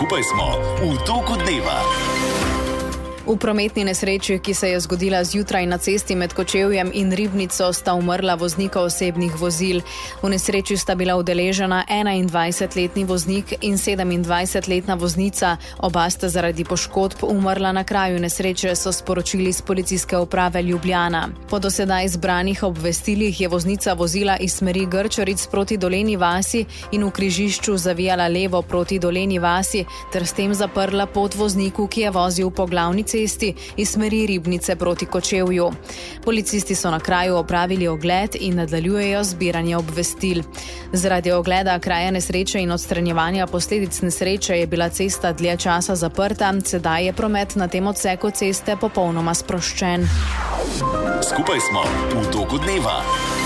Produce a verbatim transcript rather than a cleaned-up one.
Skupaj smo v toku dneva. V prometni nesreči, ki se je zgodila zjutraj na cesti med Kočevjem in Ribnico, sta umrla voznika osebnih vozil. V nesreči sta bila udeležena enaindvajsetletni voznik in sedemindvajsetletna voznica. Oba sta zaradi poškodb umrla na kraju nesreče, so sporočili z Policijske uprave Ljubljana. Po do sedaj zbranih obvestilih je voznica vozila iz smeri Grčaric proti Dolenji vasi in v križišču zavijala levo proti Dolenji vasi ter s tem zaprla pot vozniku, ki je vozil po glavni cesti iz smeri Ribnice proti Kočevju. Policisti so na kraju opravili ogled in nadaljujejo zbiranje obvestil. Zaradi ogleda kraja nesreče in odstranjevanja posledic nesreče je bila cesta dlje časa zaprta, sedaj je promet na tem odseku ceste popolnoma sproščen. Skupaj smo v toku dneva.